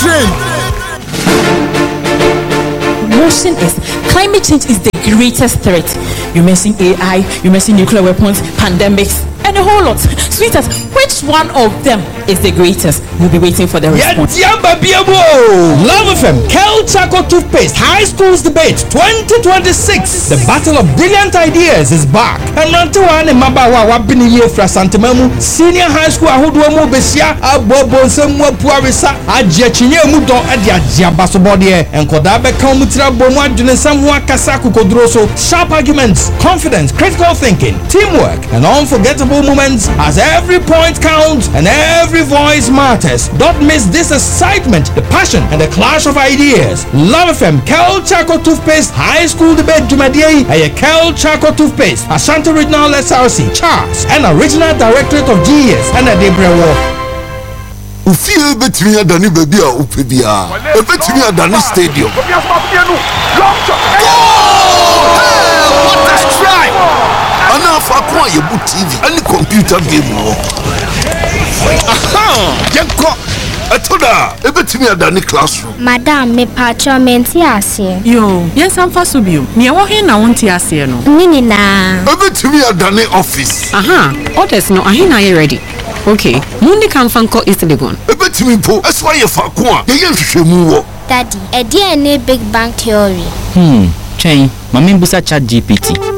train. Motion is climate change is the greatest threat. You mention AI, you mention nuclear weapons, pandemics, and a whole lot. Sweetheart, which one of them is the greatest? We'll be waiting for the response. Love FM, Kel Chaco Toothpaste, High Schools Debate 2026. The Battle of Brilliant Ideas is back. And Rantuan and Mabawa Wabini Yefra Santamamu, Senior High School Ahuduamu Besia, Abobo Semwa Puarisa, Ajachinye Mudo, Adia Jabasobodie, and Kodabe Kamutra Bomwa Junesamwa Kasaku Kodroso, sharp arguments, confidence, critical thinking, teamwork, and unforgettable moments as every point counts and every voice matters. Don't miss this excitement, the passion, and the clash of ideas. Love FM, Kel Chaco Toothpaste, High School Debate Jumadiye, and Kel Chaco Toothpaste, Ashanti Regional SRC, Charles, and Original Directorate of GES, and a Debrewo. Ufie betumi adani baby a upebia. Betumi adani stadium. What a strike! Ana fa kwa yebu TV, any computer game wo. Aha! Yenko atoda ebetumi adani classroom. Madam, me patcho menti ase. Yo, yes am faso bio. Me wo he na wonti ase no. Nini na. Ebetumi adani office. Aha, orders no ahina ye ready. Okay, mundi kan fanko East Legon. Ebetumi po, eswa ye fa kwa. Ye nhwehwemu wo. Daddy, e dey any big bang theory. Chain, mami busa chat GPT.